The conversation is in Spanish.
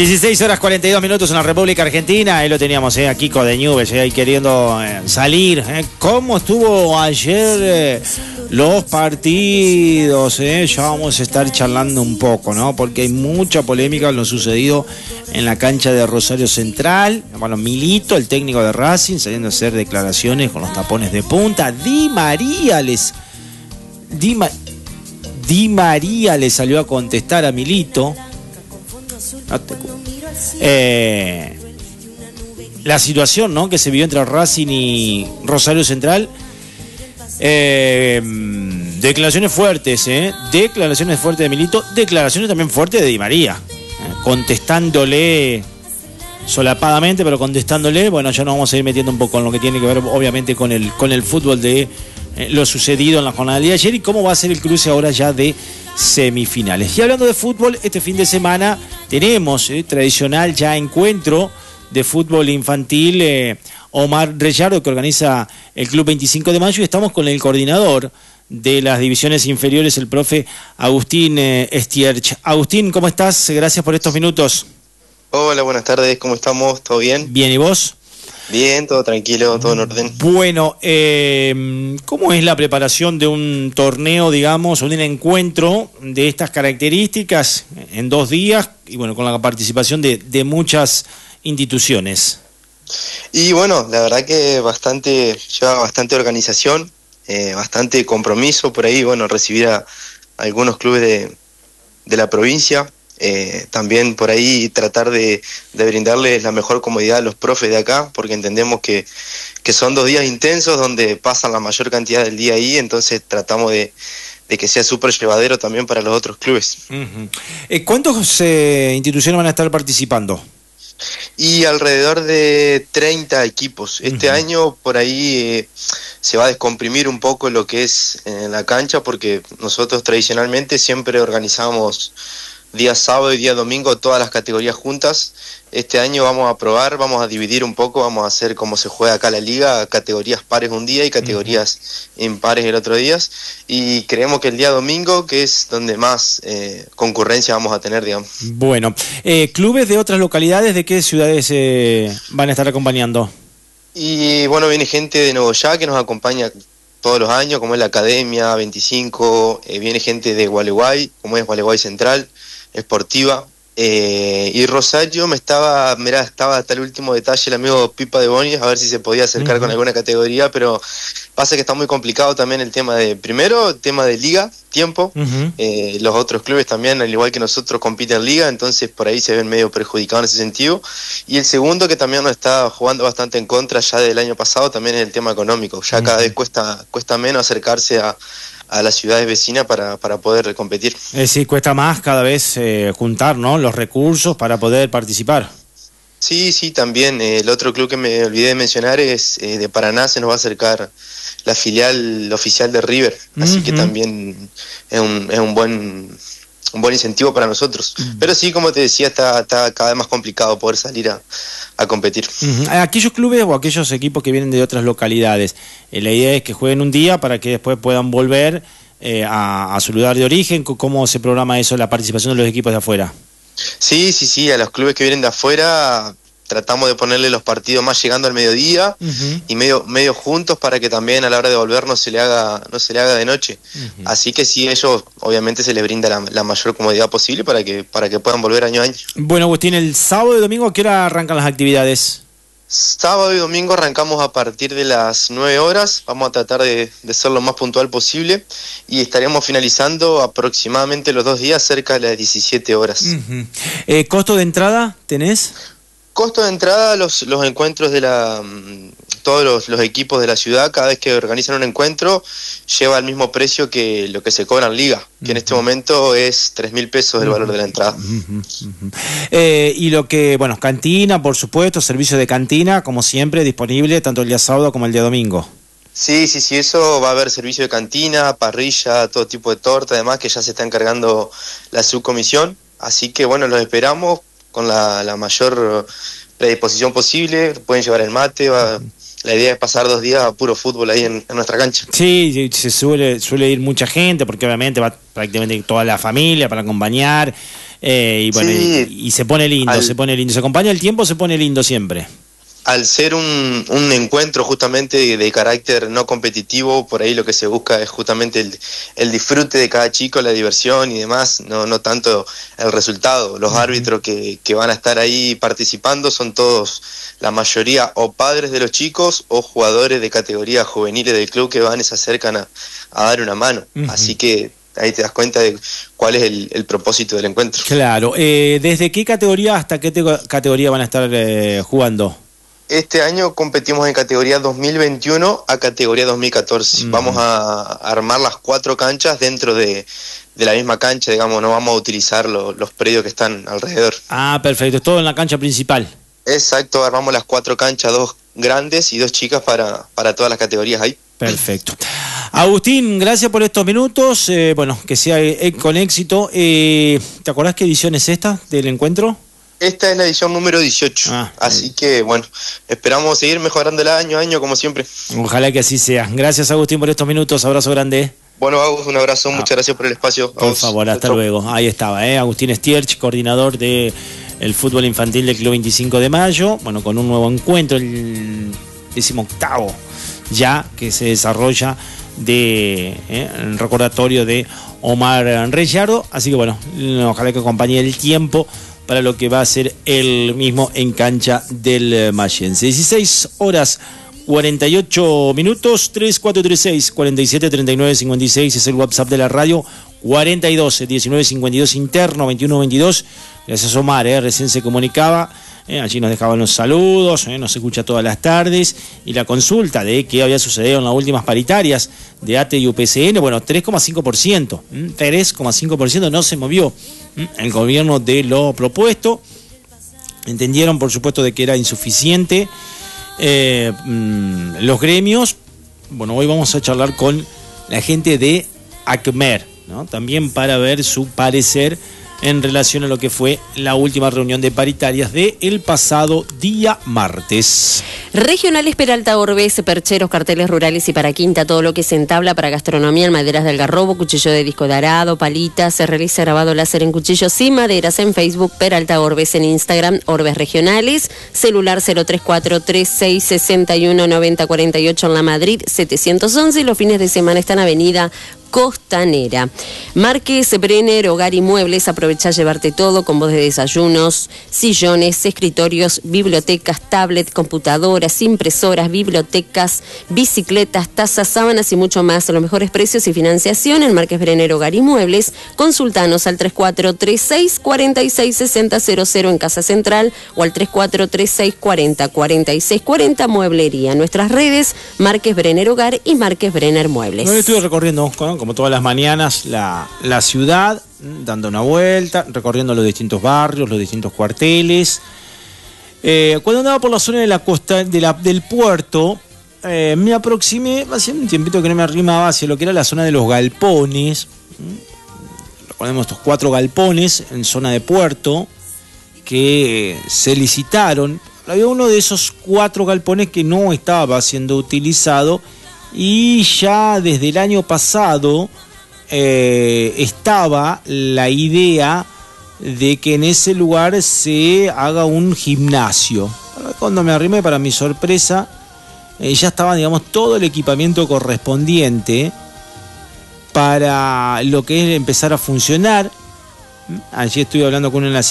16:42 en la República Argentina. Ahí lo teníamos, a Kiko de Newell's, ahí queriendo salir. ¿Cómo estuvo ayer los partidos? Ya vamos a estar charlando un poco, ¿no? Porque hay mucha polémica en lo sucedido en la cancha de Rosario Central. Bueno, Milito, el técnico de Racing, saliendo a hacer declaraciones con los tapones de punta. Di María le salió a contestar a Milito. La situación, ¿no?, que se vivió entre Racing y Rosario Central. Declaraciones fuertes, declaraciones fuertes de Milito, declaraciones también fuertes de Di María, contestándole solapadamente, pero contestándole. Bueno, ya nos vamos a ir metiendo un poco en lo que tiene que ver, obviamente, con el fútbol de lo sucedido en la jornada de ayer y cómo va a ser el cruce ahora ya de semifinales. Y hablando de fútbol, este fin de semana tenemos tradicional ya encuentro de fútbol infantil Omar Reyardo, que organiza el Club 25 de Mayo, y estamos con el coordinador de las divisiones inferiores, el profe Agustín Stierch. Agustín, ¿cómo estás? Gracias por estos minutos. Hola, buenas tardes, ¿cómo estamos? ¿Todo bien? Bien, ¿y vos? Bien, todo tranquilo, todo en orden. Bueno, ¿cómo es la preparación de un torneo, digamos, un encuentro de estas características en 2 días y bueno, con la participación de muchas instituciones? Y bueno, la verdad que lleva bastante organización, bastante compromiso por ahí, bueno, recibir a algunos clubes de la provincia. También por ahí tratar de brindarles la mejor comodidad a los profes de acá, porque entendemos que son 2 días intensos donde pasan la mayor cantidad del día ahí, entonces tratamos de que sea súper llevadero también para los otros clubes. ¿Cuántas instituciones van a estar participando? Y alrededor de 30 equipos. Este año por ahí se va a descomprimir un poco lo que es la cancha, porque nosotros tradicionalmente siempre organizamos día sábado y día domingo todas las categorías juntas. Este año vamos a probar, vamos a dividir un poco, vamos a hacer como se juega acá la liga, categorías pares un día y categorías impares el otro día, y creemos que el día domingo, que es donde más concurrencia vamos a tener, digamos. Bueno, ¿clubes de otras localidades, de qué ciudades van a estar acompañando? Y bueno, viene gente de Nogoyá que nos acompaña todos los años, como es la Academia 25, viene gente de Gualeguay, como es Gualeguay Central, Esportiva, y Rosario estaba hasta el último detalle el amigo Pipa de Boni, a ver si se podía acercar con alguna categoría, pero pasa que está muy complicado también el tema de liga, tiempo, los otros clubes también, al igual que nosotros, compiten en liga, entonces por ahí se ven medio perjudicados en ese sentido. Y el segundo, que también nos está jugando bastante en contra ya del año pasado, también es el tema económico. Ya cada vez cuesta menos acercarse a las ciudades vecinas para poder competir. Sí, cuesta más cada vez juntar, ¿no?, los recursos para poder participar. Sí, también. El otro club que me olvidé de mencionar es de Paraná, se nos va a acercar la filial oficial de River, así que también es un buen incentivo para nosotros. Pero sí, como te decía, está cada vez más complicado poder salir a competir. Aquellos clubes o aquellos equipos que vienen de otras localidades, la idea es que jueguen un día para que después puedan volver a su lugar de origen. ¿Cómo se programa eso, la participación de los equipos de afuera? Sí, a los clubes que vienen de afuera tratamos de ponerle los partidos más llegando al mediodía y medio juntos, para que también a la hora de volver no se le haga de noche. Así que sí, ellos obviamente se les brinda la mayor comodidad posible para que puedan volver año a año. Bueno, Agustín, el sábado y domingo, ¿a qué hora arrancan las actividades? Sábado y domingo arrancamos a partir de las 9 horas, vamos a tratar de ser lo más puntual posible, y estaremos finalizando aproximadamente los 2 días cerca de las 17 horas. ¿Costo de entrada tenés? Costo de entrada, los encuentros de todos los equipos de la ciudad, cada vez que organizan un encuentro, lleva el mismo precio que lo que se cobra en liga, que en este momento es 3.000 pesos el valor de la entrada. Y lo que, bueno, cantina, por supuesto, servicio de cantina, como siempre, disponible tanto el día sábado como el día domingo. Sí, eso va a haber servicio de cantina, parrilla, todo tipo de torta, además que ya se está encargando la subcomisión, así que bueno, los esperamos con la mayor predisposición posible. Pueden llevar el mate, la idea es pasar 2 días a puro fútbol ahí en nuestra cancha. Sí, se suele ir mucha gente, porque obviamente va prácticamente toda la familia para acompañar. Y bueno, Sí, y se pone lindo, se pone lindo. Se acompaña el tiempo, se pone lindo siempre. al ser un encuentro justamente de carácter no competitivo, por ahí lo que se busca es justamente el disfrute de cada chico, la diversión y demás, no tanto el resultado. Los árbitros que van a estar ahí participando son todos, la mayoría, o padres de los chicos o jugadores de categorías juveniles del club que van y se acercan a dar una mano. Así que ahí te das cuenta de cuál es el propósito del encuentro. Claro. ¿Desde qué categoría hasta qué categoría van a estar jugando? Este año competimos en categoría 2021 a categoría 2014. Vamos a armar las 4 canchas dentro de la misma cancha, digamos, no vamos a utilizar los predios que están alrededor. Ah, perfecto, es todo en la cancha principal. Exacto, armamos las 4 canchas, 2 grandes y 2 chicas para todas las categorías ahí. Perfecto. Agustín, gracias por estos minutos, bueno, que sea con éxito. ¿Te acordás qué edición es esta del encuentro? Esta es la edición número 18, así que bueno, esperamos seguir mejorándola año a año como siempre. Ojalá que así sea. Gracias, Agustín, por estos minutos, abrazo grande. Bueno, Agus, un abrazo, muchas gracias por el espacio. Por favor, hasta luego. Ahí estaba, Agustín Stierch, coordinador del fútbol infantil del Club 25 de Mayo, bueno, con un nuevo encuentro, el 18º ya que se desarrolla el recordatorio de Omar Reyardo, así que bueno, ojalá que acompañe el tiempo para lo que va a ser el mismo en cancha del Mayense. 16:48, 3436-4739-56 es el WhatsApp de la radio, 42-1952 interno, 21-22. Gracias, Omar, recién se comunicaba. Allí nos dejaban los saludos, nos escucha todas las tardes, y la consulta de qué había sucedido en las últimas paritarias de ATE y UPCN, bueno, 3,5%, 3,5% no se movió el gobierno de lo propuesto. Entendieron, por supuesto, de que era insuficiente los gremios. Bueno, hoy vamos a charlar con la gente de ACMER, ¿no? También para ver su parecer en relación a lo que fue la última reunión de paritarias del pasado día martes. Regionales Peralta Orbes, percheros, carteles rurales y para quinta, todo lo que se entabla para gastronomía en maderas del Algarrobo, cuchillo de disco de arado, palitas, se realiza grabado láser en cuchillos y maderas en Facebook, Peralta Orbes en Instagram, Orbes Regionales, celular 034-3661-9048 en La Madrid, 711, y los fines de semana está en Avenida Costanera. Márquez Brenner, Hogar y Muebles, aprovecha a llevarte todo, con voz de desayunos, sillones, escritorios, bibliotecas, tablet, computadoras, impresoras, bibliotecas, bicicletas, tazas, sábanas y mucho más a los mejores precios y financiación en Márquez Brenner, Hogar y Muebles. Consultanos al 3436-466000 en Casa Central o al 3436-404640 Mueblería. Nuestras redes, Márquez Brenner Hogar y Márquez Brenner Muebles. Hoy estuve recorriendo, como todas las mañanas, la ciudad, dando una vuelta, recorriendo los distintos barrios, los distintos cuarteles. Cuando andaba por la zona de la costa del puerto, me aproximé, hacía un tiempito que no me arrimaba hacia lo que era la zona de los galpones. Recordemos estos 4 galpones en zona de puerto que se licitaron. Había uno de esos 4 galpones que no estaba siendo utilizado, y ya desde el año pasado estaba la idea de que en ese lugar se haga un gimnasio. Cuando me arrimé, para mi sorpresa, ya estaba, digamos, todo el equipamiento correspondiente para lo que es empezar a funcionar. Allí estuve hablando con una